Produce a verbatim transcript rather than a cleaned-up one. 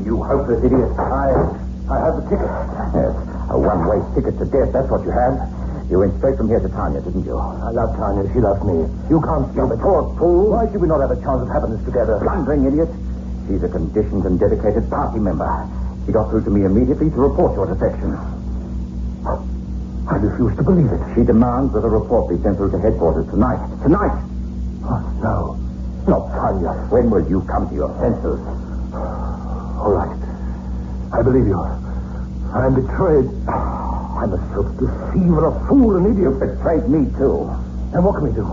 you hopeless idiot. I... I have the ticket. Yes, a one-way ticket to death, that's what you have. You went straight from here to Tanya, didn't you? I love Tanya. She loves me. You can't stop it. Poor fool. Why should we not have a chance of having this together? Blundering idiot. She's a conditioned and dedicated party member. She got through to me immediately to report your defection. I refuse to believe it. She demands that a report be sent through to headquarters tonight. Tonight! Oh, no. Not Tanya. When will you come to your senses? All right. I believe you. I am betrayed. I'm a self-deceiver, a fool, an idiot. You betrayed me, too. And what can we do?